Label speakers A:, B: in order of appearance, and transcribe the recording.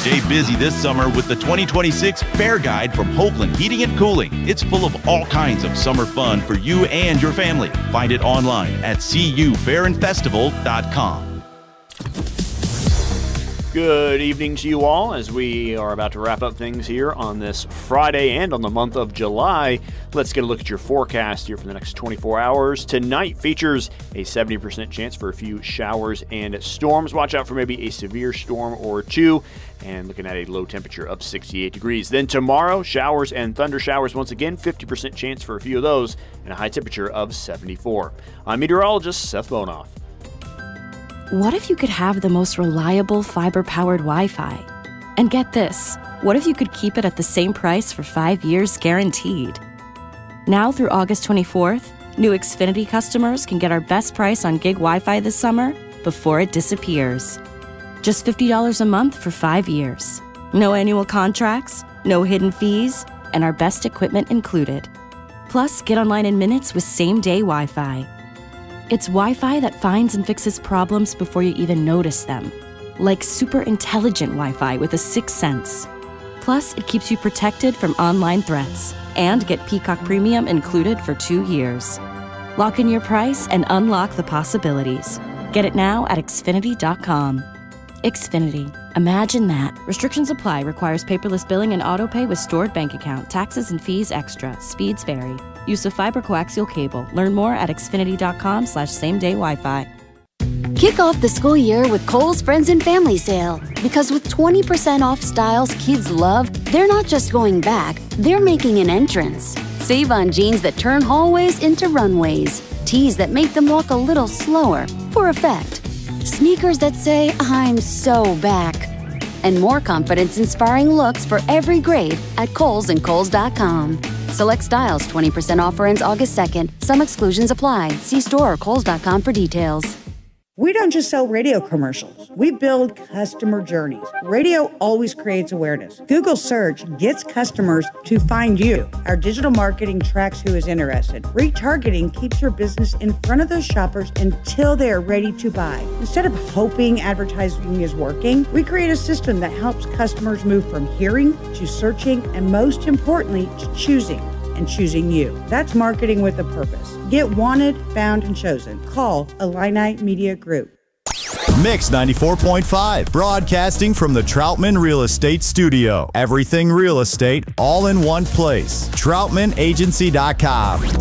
A: Stay busy this summer with the 2026 Fair Guide from Hoagland Heating and Cooling. It's full of all kinds of summer fun for you and your family. Find it online at cufairdfestival.com.
B: Good evening to you all as we are about to wrap up things here on this Friday and on the month of July. Let's get a look at your forecast here for the next 24 hours. Tonight features a 70% chance for a few showers and storms. Watch out for maybe a severe storm or two, and looking at a low temperature of 68 degrees. Then tomorrow, showers and thunder showers once again, 50% chance for a few of those, and a high temperature of 74. I'm meteorologist Seth Bonoff.
C: What if you could have the most reliable fiber-powered Wi-Fi? And get this, what if you could keep it at the same price for 5 years guaranteed? Now through August 24th, new Xfinity customers can get our best price on gig Wi-Fi this summer before it disappears. Just $50 a month for 5 years. No annual contracts, no hidden fees, and our best equipment included. Plus, get online in minutes with same-day Wi-Fi. It's Wi-Fi that finds and fixes problems before you even notice them. Like super intelligent Wi-Fi with a sixth sense. Plus, it keeps you protected from online threats. And get Peacock Premium included for 2 years. Lock in your price and unlock the possibilities. Get it now at Xfinity.com. Xfinity. Imagine that. Restrictions apply. Requires paperless billing and autopay with stored bank account. Taxes and fees extra. Speeds vary. Use of fiber coaxial cable. Learn more at Xfinity.com/same-day Wi-Fi.
D: Kick off the school year with Kohl's Friends and Family Sale. Because with 20% off styles kids love, they're not just going back, they're making an entrance. Save on jeans that turn hallways into runways. Tees that make them walk a little slower, for effect. Sneakers that say, I'm so back. And more confidence-inspiring looks for every grade at Kohl's and Kohl's.com. Select styles 20% offer ends August 2nd. Some exclusions apply. See store or Kohl's.com for details.
E: We don't just sell radio commercials. We build customer journeys. Radio always creates awareness. Google search gets customers to find you. Our digital marketing tracks who is interested. Retargeting keeps your business in front of those shoppers until they are ready to buy. Instead of hoping advertising is working, we create a system that helps customers move from hearing to searching and, most importantly, to choosing. And choosing you. That's marketing with a purpose. Get wanted, found, and chosen. Call Illini Media Group.
F: Mix 94.5, broadcasting from the Troutman Real Estate Studio. Everything real estate, all in one place. TroutmanAgency.com.